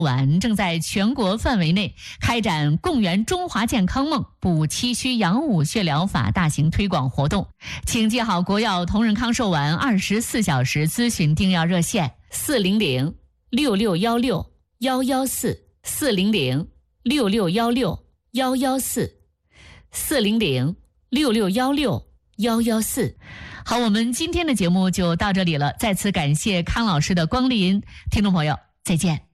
馆正在全国范围内开展共圆中华健康梦、补气虚阳五穴疗法大型推广活动，请记好国药同仁康寿丸24小时咨询订药热线400-6616-114，400-6616-114，400-6616-114。好，我们今天的节目就到这里了，再次感谢康老师的光临，听众朋友再见。